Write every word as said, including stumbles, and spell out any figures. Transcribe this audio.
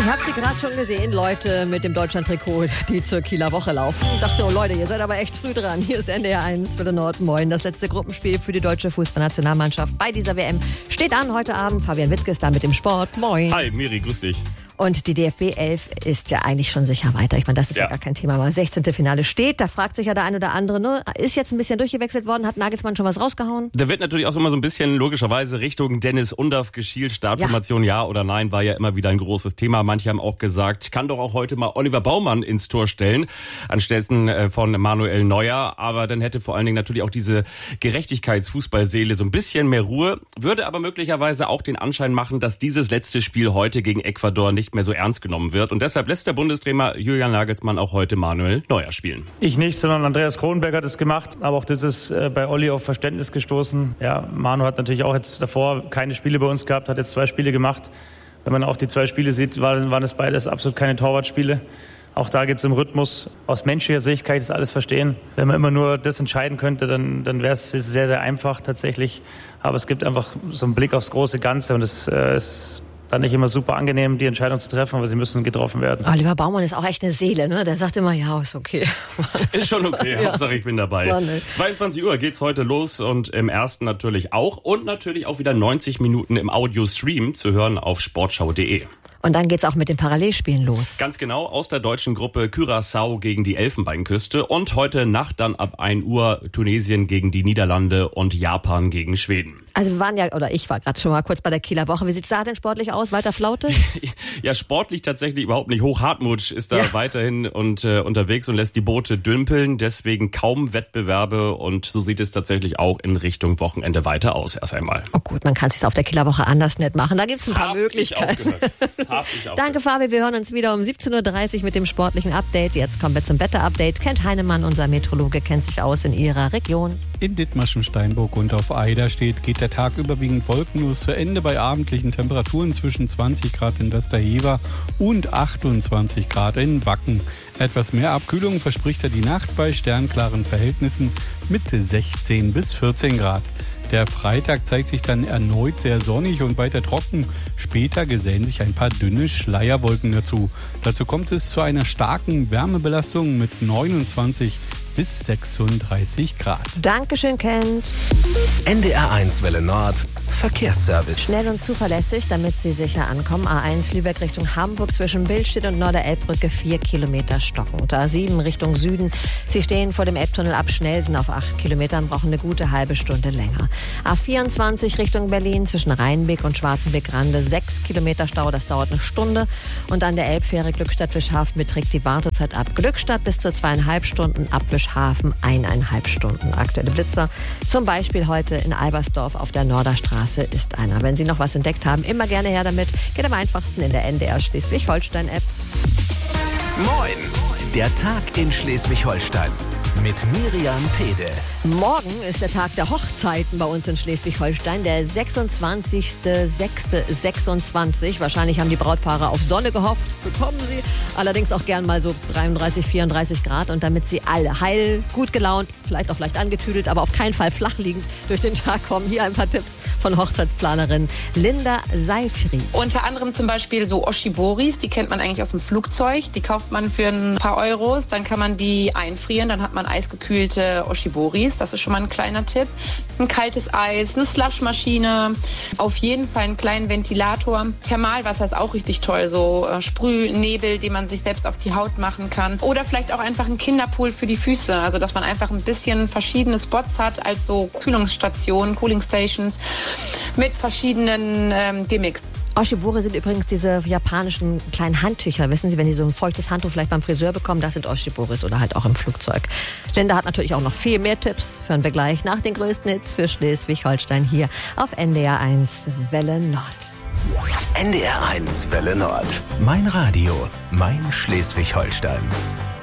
Ich habe sie gerade schon gesehen, Leute mit dem Deutschland-Trikot, die zur Kieler Woche laufen. Ich dachte, oh Leute, ihr seid aber echt früh dran. Hier ist N D R eins, Welle Nord, moin. Das letzte Gruppenspiel für die deutsche Fußballnationalmannschaft bei dieser W M steht an heute Abend. Fabian Wittke ist da mit dem Sport, moin. Hi, Miri, grüß dich. Und die D F B elf ist ja eigentlich schon sicher weiter. Ich meine, das ist ja, ja gar kein Thema. Aber sechzehnte Finale steht. Da fragt sich ja der ein oder andere, ne? Ist jetzt ein bisschen durchgewechselt worden? Hat Nagelsmann schon was rausgehauen? Da wird natürlich auch immer so ein bisschen logischerweise Richtung Dennis Undaff geschielt. Startformation ja. ja oder nein war ja immer wieder ein großes Thema. Manche haben auch gesagt, kann doch auch heute mal Oliver Baumann ins Tor stellen, anstelle von Manuel Neuer. Aber dann hätte vor allen Dingen natürlich auch diese Gerechtigkeitsfußballseele so ein bisschen mehr Ruhe. Würde aber möglicherweise auch den Anschein machen, dass dieses letzte Spiel heute gegen Ecuador nicht mehr so ernst genommen wird. Und deshalb lässt der Bundestrainer Julian Nagelsmann auch heute Manuel Neuer spielen. Ich nicht, sondern Andreas Kronenberg hat es gemacht. Aber auch das ist bei Olli auf Verständnis gestoßen. Ja, Manu hat natürlich auch jetzt davor keine Spiele bei uns gehabt, hat jetzt zwei Spiele gemacht. Wenn man auch die zwei Spiele sieht, waren, waren es beides absolut keine Torwartspiele. Auch da geht es im Rhythmus. Aus menschlicher Sicht kann ich das alles verstehen. Wenn man immer nur das entscheiden könnte, dann, dann wäre es sehr, sehr einfach tatsächlich. Aber es gibt einfach so einen Blick aufs große Ganze und es äh, ist dann nicht immer super angenehm, die Entscheidung zu treffen, aber sie müssen getroffen werden. Oliver Baumann ist auch echt eine Seele, ne? Der sagt immer, ja, ist okay. Ist schon okay, ja. Hauptsache ich bin dabei. zweiundzwanzig Uhr geht's heute los und im ersten natürlich auch. Und natürlich auch wieder neunzig Minuten im Audio-Stream zu hören auf sportschau punkt de. Und dann geht's auch mit den Parallelspielen los. Ganz genau, aus der deutschen Gruppe Curaçao gegen die Elfenbeinküste und heute Nacht dann ab ein Uhr Tunesien gegen die Niederlande und Japan gegen Schweden. Also wir waren ja, oder ich war gerade schon mal kurz bei der Kieler Woche. Wie sieht's da denn sportlich aus? Walter Flaute? Ja, sportlich tatsächlich überhaupt nicht. Hoch Hartmut ist da ja. weiterhin und äh, unterwegs und lässt die Boote dümpeln. Deswegen kaum Wettbewerbe und so sieht es tatsächlich auch in Richtung Wochenende weiter aus erst einmal. Oh gut, man kann es sich auf der Kieler Woche anders nicht machen. Da gibt's ein paar Hab Möglichkeiten. Ich auch ich auch Danke, Fabi. Wir hören uns wieder um siebzehn Uhr dreißig mit dem sportlichen Update. Jetzt kommen wir zum Wetter-Update. Kent Heinemann, unser Meteorologe, kennt sich aus in Ihrer Region. In Dithmarschen, Steinburg und auf Eiderstedt geht der Tag überwiegend wolkenlos zu Ende bei abendlichen Temperaturen zwischen zwanzig Grad in Westerhever und achtundzwanzig Grad in Wacken. Etwas mehr Abkühlung verspricht er die Nacht bei sternklaren Verhältnissen mit sechzehn bis vierzehn Grad. Der Freitag zeigt sich dann erneut sehr sonnig und weiter trocken. Später gesellen sich ein paar dünne Schleierwolken dazu. Dazu kommt es zu einer starken Wärmebelastung mit neunundzwanzig bis sechsunddreißig Grad. Dankeschön, Kent. N D R eins Welle Nord, Verkehrsservice. Schnell und zuverlässig, damit Sie sicher ankommen. A eins Lübeck Richtung Hamburg zwischen Billstedt und Norderelbbrücke vier Kilometer stockend. A sieben Richtung Süden. Sie stehen vor dem Elbtunnel ab Schnellsen auf acht Kilometern, brauchen eine gute halbe Stunde länger. A vierundzwanzig Richtung Berlin zwischen Rheinbeck und Schwarzenbeck-Rande sechs Kilometer Stau, das dauert eine Stunde. Und an der Elbfähre Glückstadt-Wischhafen beträgt die Wartezeit ab Glückstadt bis zu zweieinhalb Stunden, ab Wischhafen eineinhalb Stunden. Aktuelle Blitzer, zum Beispiel heute in Albersdorf auf der Norderstraße ist einer. Wenn Sie noch was entdeckt haben, immer gerne her damit. Geht am einfachsten in der N D R Schleswig-Holstein-App. Moin, der Tag in Schleswig-Holstein mit Miriam Pede. Morgen ist der Tag der Hochzeiten bei uns in Schleswig-Holstein, der sechsundzwanzigster sechster sechsundzwanzig. Wahrscheinlich haben die Brautpaare auf Sonne gehofft, bekommen sie. Allerdings auch gern mal so dreiunddreißig, vierunddreißig Grad. Und damit sie alle heil, gut gelaunt, vielleicht auch leicht angetüdelt, aber auf keinen Fall flach liegend durch den Tag kommen, hier ein paar Tipps von Hochzeitsplanerin Linda Seifried. Unter anderem zum Beispiel so Oshiboris, die kennt man eigentlich aus dem Flugzeug. Die kauft man für ein paar Euros, dann kann man die einfrieren, dann hat man eisgekühlte Oshiboris. Das ist schon mal ein kleiner Tipp. Ein kaltes Eis, eine Slushmaschine, auf jeden Fall einen kleinen Ventilator. Thermalwasser ist auch richtig toll, so äh, Sprühnebel, den man sich selbst auf die Haut machen kann. Oder vielleicht auch einfach ein Kinderpool für die Füße, also dass man einfach ein bisschen verschiedene Spots hat als so Kühlungsstationen, Cooling Stations mit verschiedenen ähm, Gimmicks. Oshibori sind übrigens diese japanischen kleinen Handtücher. Wissen Sie, wenn Sie so ein feuchtes Handtuch vielleicht beim Friseur bekommen, das sind Oshiboris oder halt auch im Flugzeug. Linda hat natürlich auch noch viel mehr Tipps. Hören wir gleich nach den größten Hits für Schleswig-Holstein hier auf N D R eins Welle Nord. N D R eins Welle Nord. Mein Radio, mein Schleswig-Holstein.